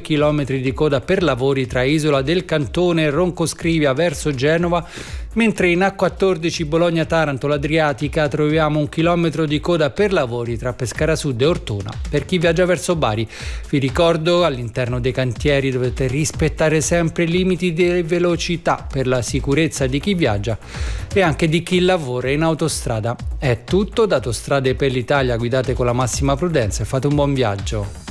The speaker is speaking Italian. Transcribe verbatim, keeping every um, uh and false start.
chilometri di coda per lavori tra Isola del Cantone e Roncoscrivia verso Genova, mentre in A quattordici Bologna-Taranto l'Adriatica troviamo un chilometro di coda per lavori tra Pescara Sud e Ortona per chi viaggia verso Bari. Vi ricordo, all'interno dei cantieri dovete rispettare sempre i limiti di velocità per la sicurezza di chi viaggia e anche di chi lavora in autostrada. È tutto da Autostrade per l'Italia, guidate con la massima prudenza e fate un buon viaggio.